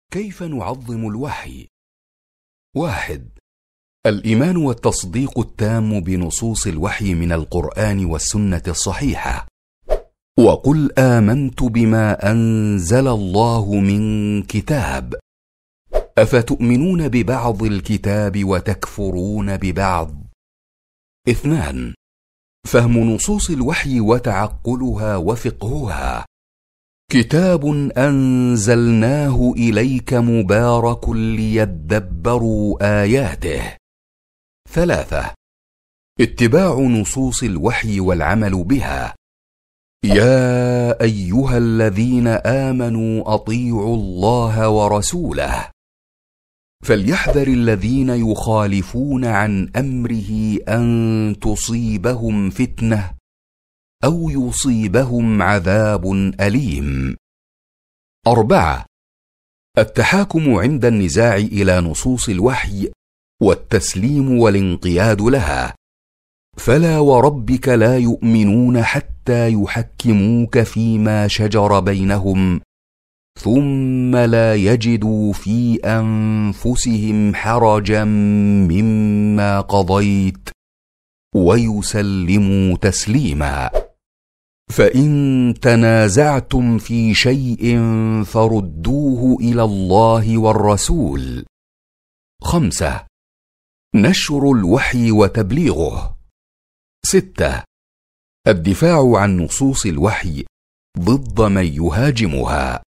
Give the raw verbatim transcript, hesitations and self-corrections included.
كيف نعظم الوحي؟ واحد. الإيمان والتصديق التام بنصوص الوحي من القرآن والسنة الصحيحة. وقل آمنت بما أنزل الله من كتاب أفتؤمنون ببعض الكتاب وتكفرون ببعض. اثنان. فهم نصوص الوحي وتعقلها وفقهها. كتاب أنزلناه إليك مبارك ليدبروا آياته. ثلاثة. اتباع نصوص الوحي والعمل بها. يا أيها الذين آمنوا أطيعوا الله ورسوله. فليحذر الذين يخالفون عن أمره أن تصيبهم فتنة أو يصيبهم عذاب أليم. أربعة. التحاكم عند النزاع إلى نصوص الوحي والتسليم والانقياد لها. فلا وربك لا يؤمنون حتى يحكموك فيما شجر بينهم ثم لا يجدوا في أنفسهم حرجا مما قضيت ويسلموا تسليما. فإن تنازعتم في شيء فردوه إلى الله والرسول. خمسة. نشر الوحي وتبليغه. ستة. الدفاع عن نصوص الوحي ضد من يهاجمها.